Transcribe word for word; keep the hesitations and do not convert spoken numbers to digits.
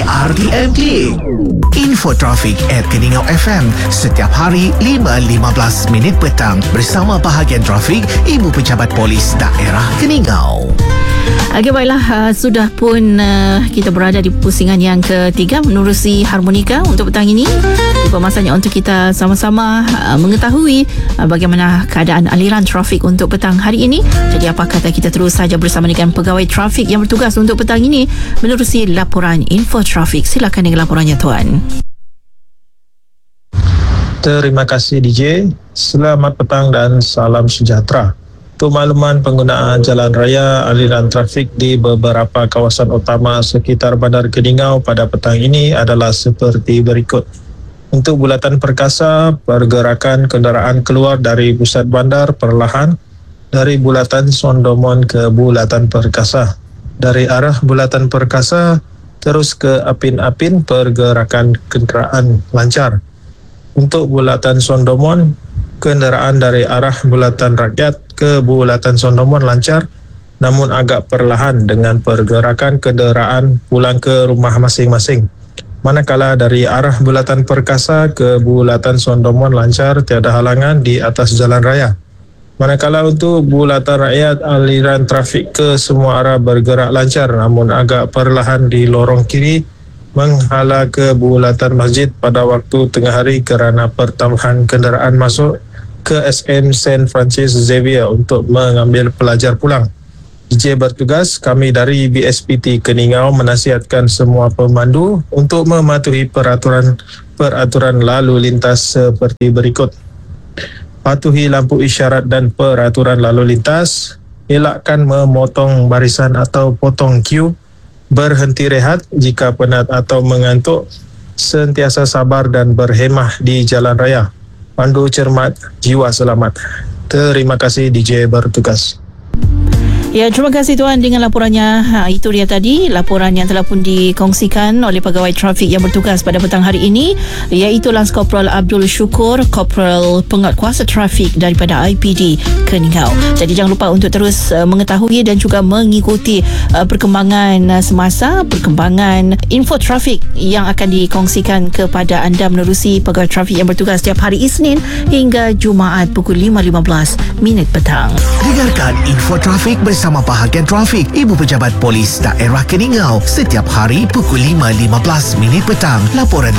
R T M Klik. Info trafik at Keningau F M setiap hari lima lima belas minit petang bersama bahagian trafik Ibu Pejabat Polis Daerah Keningau. Okey, baiklah, uh, sudah pun uh, kita berada di pusingan yang ketiga menerusi harmonika untuk petang ini. Tiba masanya untuk kita sama-sama uh, mengetahui uh, bagaimana keadaan aliran trafik untuk petang hari ini. Jadi apa kata kita terus saja bersama dengan pegawai trafik yang bertugas untuk petang ini menerusi laporan info trafik. Silakan dengan laporannya, tuan. Terima kasih D J. Selamat petang dan salam sejahtera. Untuk makluman penggunaan jalan raya, aliran trafik di beberapa kawasan utama sekitar Bandar Keningau pada petang ini adalah seperti berikut. Untuk Bulatan Perkasa, pergerakan kenderaan keluar dari pusat bandar perlahan dari Bulatan Sondomon ke Bulatan Perkasa. Dari arah Bulatan Perkasa terus ke Apin-Apin, pergerakan kenderaan lancar. Untuk Bulatan Sondomon, kenderaan dari arah Bulatan Rakyat ke Bulatan Sondomon lancar namun agak perlahan dengan pergerakan kenderaan pulang ke rumah masing-masing. Manakala dari arah Bulatan Perkasa ke Bulatan Sondomon lancar tiada halangan di atas jalan raya. Manakala untuk Bulatan Rakyat, aliran trafik ke semua arah bergerak lancar namun agak perlahan di lorong kiri menghala ke Bulatan Masjid pada waktu tengah hari kerana pertambahan kenderaan masuk ke S M Saint Francis Xavier untuk mengambil pelajar pulang. D J bertugas, kami dari B S P T Keningau menasihatkan semua pemandu untuk mematuhi peraturan peraturan lalu lintas seperti berikut. Patuhi lampu isyarat dan peraturan lalu lintas, elakkan memotong barisan atau potong queue, berhenti rehat jika penat atau mengantuk, sentiasa sabar dan berhemah di jalan raya. Pandu cermat, jiwa selamat. Terima kasih D J bertugas. Ya, terima kasih tuan dengan laporannya. Ha, itu dia tadi laporan yang telah pun dikongsikan oleh pegawai trafik yang bertugas pada petang hari ini, iaitu Lance Corporal Abdul Syukur, Corporal Penguatkuasa Trafik daripada I P D Keningau. Jadi jangan lupa untuk terus uh, mengetahui dan juga mengikuti uh, perkembangan uh, semasa, perkembangan info trafik yang akan dikongsikan kepada anda menerusi pegawai trafik yang bertugas setiap hari Isnin hingga Jumaat pukul lima lima belas minit petang. Dengarkan info trafik bersama bahagian trafik Ibu Pejabat Polis Daerah Keningau setiap hari pukul lima lima belas minit petang. Laporan